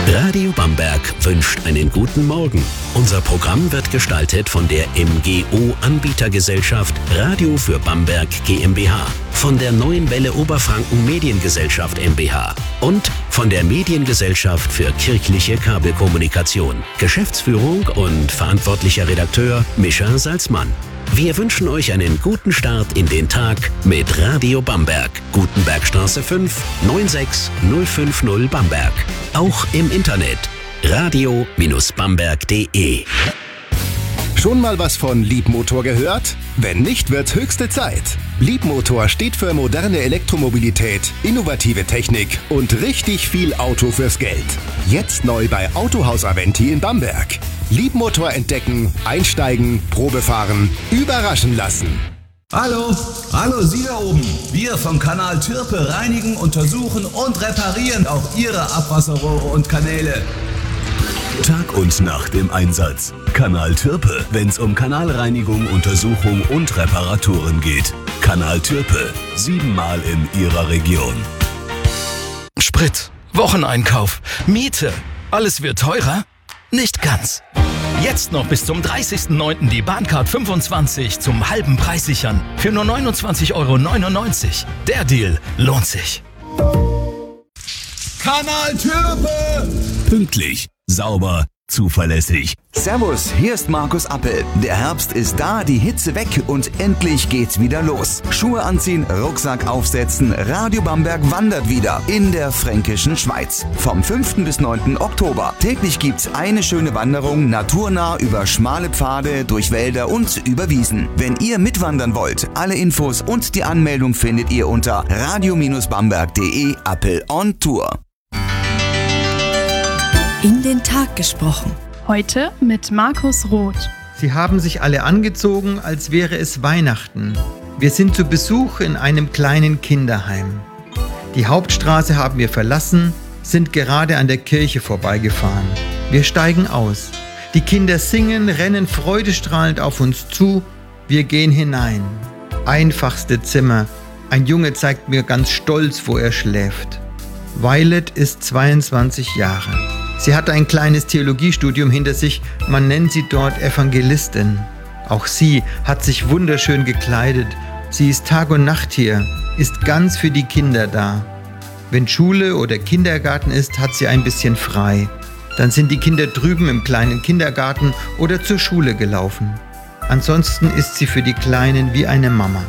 Radio Bamberg wünscht einen guten Morgen. Unser Programm wird gestaltet von der MGO Anbietergesellschaft Radio für Bamberg GmbH, von der Neuen Welle Oberfranken Mediengesellschaft MbH und von der Mediengesellschaft für kirchliche Kabelkommunikation. Geschäftsführung und verantwortlicher Redakteur Mischa Salzmann. Wir wünschen euch einen guten Start in den Tag mit Radio Bamberg. Gutenbergstraße 5, 96050 Bamberg. Auch im Internet radio-bamberg.de. Schon mal was von Liebmotor gehört? Wenn nicht, wird's höchste Zeit. Liebmotor steht für moderne Elektromobilität, innovative Technik und richtig viel Auto fürs Geld. Jetzt neu bei Autohaus Aventi in Bamberg. Liebmotor entdecken, einsteigen, Probefahren, überraschen lassen. Hallo Sie da oben. Wir vom Kanal Türpe reinigen, untersuchen und reparieren auch Ihre Abwasserrohre und Kanäle. Tag und Nacht im Einsatz. Kanal Türpe, wenn's um Kanalreinigung, Untersuchung und Reparaturen geht. Kanal Türpe, 7-mal in Ihrer Region. Sprit, Wocheneinkauf, Miete, alles wird teurer? Nicht ganz. Jetzt noch bis zum 30.09. die Bahncard 25 zum halben Preis sichern. Für nur 29,99 €. Der Deal lohnt sich. Kanal Türpe! Pünktlich, sauber, zuverlässig. Servus, hier ist Markus Appel. Der Herbst ist da, die Hitze weg und endlich geht's wieder los. Schuhe anziehen, Rucksack aufsetzen, Radio Bamberg wandert wieder in der fränkischen Schweiz. Vom 5. bis 9. Oktober. Täglich gibt's eine schöne Wanderung, naturnah über schmale Pfade, durch Wälder und über Wiesen. Wenn ihr mitwandern wollt, alle Infos und die Anmeldung findet ihr unter radio-bamberg.de Appel on Tour. In den Tag gesprochen. Heute mit Markus Roth. Sie haben sich alle angezogen, als wäre es Weihnachten. Wir sind zu Besuch in einem kleinen Kinderheim. Die Hauptstraße haben wir verlassen, sind gerade an der Kirche vorbeigefahren. Wir steigen aus. Die Kinder singen, rennen freudestrahlend auf uns zu. Wir gehen hinein. Einfachste Zimmer. Ein Junge zeigt mir ganz stolz, wo er schläft. Violet ist 22 Jahre. Sie hatte ein kleines Theologiestudium hinter sich, man nennt sie dort Evangelistin. Auch sie hat sich wunderschön gekleidet. Sie ist Tag und Nacht hier, ist ganz für die Kinder da. Wenn Schule oder Kindergarten ist, hat sie ein bisschen frei. Dann sind die Kinder drüben im kleinen Kindergarten oder zur Schule gelaufen. Ansonsten ist sie für die Kleinen wie eine Mama.